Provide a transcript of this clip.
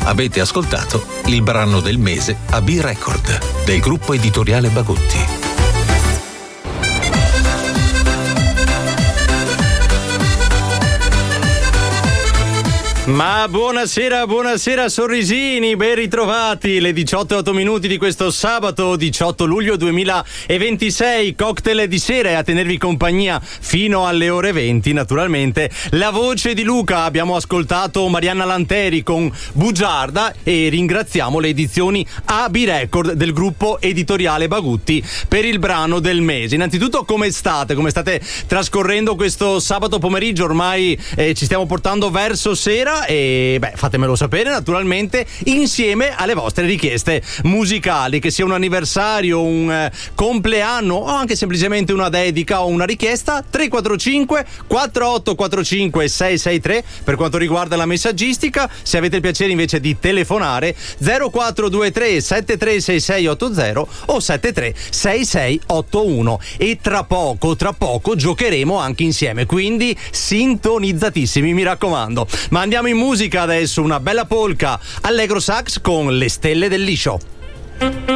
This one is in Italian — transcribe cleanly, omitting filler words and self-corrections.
Avete ascoltato il brano del mese a B-Record del gruppo editoriale Bagutti. Ma buonasera sorrisini, ben ritrovati, le 18:08 di questo sabato 18 luglio 2026, cocktail di sera e a tenervi compagnia fino alle ore 20 naturalmente la voce di Luca. Abbiamo ascoltato Marianna Lanteri con Bugiarda e ringraziamo le edizioni AB Record del gruppo editoriale Bagutti per il brano del mese. Innanzitutto come state trascorrendo questo sabato pomeriggio? Ormai ci stiamo portando verso sera e fatemelo sapere naturalmente insieme alle vostre richieste musicali, che sia un anniversario, un compleanno o anche semplicemente una dedica o una richiesta. 345 4845 663 per quanto riguarda la messaggistica. Se avete il piacere invece di telefonare 0423 736680 o 736681 e tra poco giocheremo anche insieme, quindi sintonizzatissimi, mi raccomando. Ma andiamo in musica adesso, una bella polka, Allegro Sax con Le stelle del liscio.